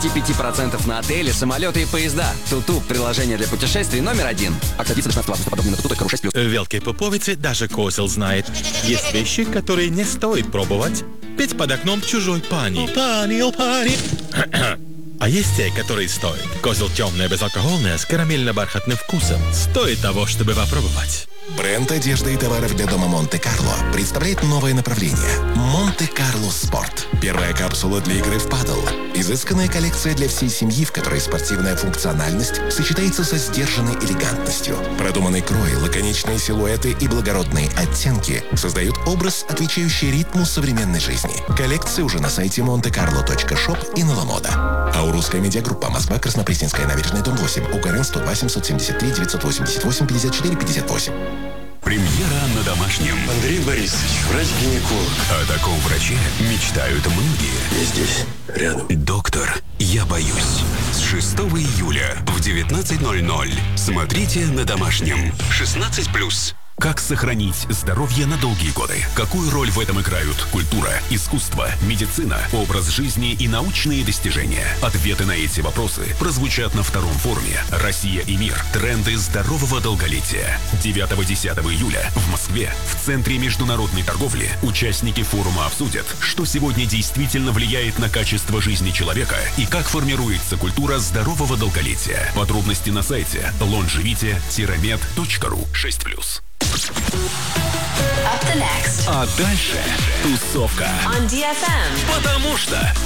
25% на отели, самолеты и поезда. Туту – приложение для путешествий номер 1. Акция длится до 16 августа. Подробнее на tutu.ru 6+. В Великой Поповице даже козел знает. Есть вещи, которые не стоит пробовать. Петь под окном чужой пани. Пани. А есть те, которые стоят. Козел темное, безалкогольное, с карамельно-бархатным вкусом. Стоит того, чтобы попробовать. Бренд одежды и товаров для дома Монте-Карло представляет новое направление – Монте-Карло Спорт. Первая капсула для игры в падл. Изысканная коллекция для всей семьи, в которой спортивная функциональность сочетается со сдержанной элегантностью. Продуманный крой, лаконичные силуэты и благородные оттенки создают образ, отвечающий ритму современной жизни. Коллекция уже на сайте montecarlo.shop и Новомода. Аурусская медиагруппа, Москва, Краснопресненская набережная, дом 8, УГРН 102 773 988 54 58. Премьера на домашнем. Андрей Борисович, врач-гинеколог. О таком враче мечтают многие. Я здесь, рядом. Доктор, я боюсь. С 6 июля в 19:00 смотрите на домашнем. 16+. Как сохранить здоровье на долгие годы? Какую роль в этом играют культура, искусство, медицина, образ жизни и научные достижения? Ответы на эти вопросы прозвучат на втором форуме «Россия и мир. Тренды здорового долголетия». 9-10 июля в Москве в Центре международной торговли участники форума обсудят, что сегодня действительно влияет на качество жизни человека и как формируется культура здорового долголетия. Подробности на сайте longevity-med.ru 6+. Up the next. А дальше тусовка. On DFM. Потому что